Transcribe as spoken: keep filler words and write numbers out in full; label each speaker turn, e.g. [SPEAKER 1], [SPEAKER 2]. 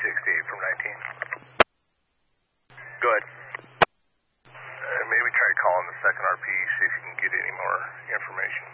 [SPEAKER 1] sixty-eight from nineteen. Go ahead. Uh, maybe try calling the second R P, see if you can get any more information.